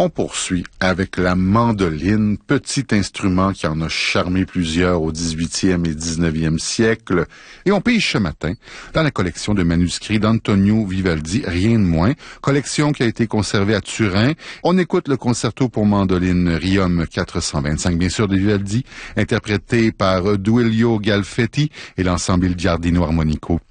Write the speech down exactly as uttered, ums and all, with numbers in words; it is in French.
On poursuit avec la mandoline, petit instrument qui en a charmé plusieurs au dix-huitième et dix-neuvième siècle. Et on pige ce matin dans la collection de manuscrits d'Antonio Vivaldi, rien de moins. Collection qui a été conservée à Turin. On écoute le concerto pour mandoline Riom quatre cent vingt-cinq, bien sûr, de Vivaldi, interprété par Duilio Galfetti et l'ensemble Il Giardino Armonico.